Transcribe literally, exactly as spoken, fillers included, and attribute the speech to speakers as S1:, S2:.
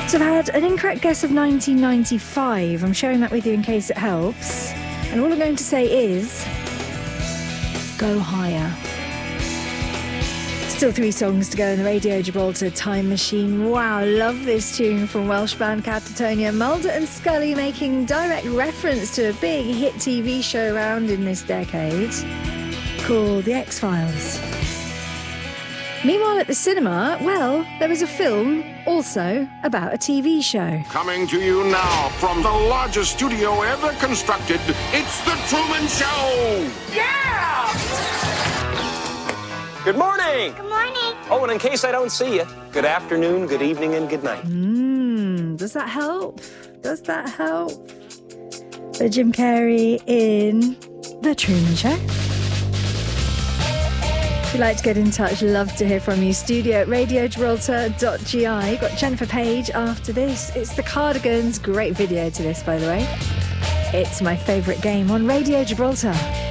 S1: So I've had an incorrect guess of nineteen ninety-five. I'm sharing that with you in case it helps. And all I'm going to say is, go higher. Still three songs to go in the Radio Gibraltar Time Machine. Wow, love this tune from Welsh band Catatonia. Mulder and Scully making direct reference to a big hit T V show around in this decade called The X-Files. Meanwhile at the cinema, well, there was a film also about a T V show.
S2: Coming to you now from the largest studio ever constructed, it's The Truman Show!
S3: Yeah!
S4: Good morning!
S3: Good morning.
S4: Oh, and in case I don't see you, good afternoon, good evening, and good night.
S1: Mmm, does that help? Does that help? So Jim Carrey in The Truman Show. If you'd like to get in touch, love to hear from you. Studio at radio gibraltar dot g i. Got Jennifer Page after this. It's the Cardigans. Great video to this, by the way. It's my favourite game on Radio Gibraltar.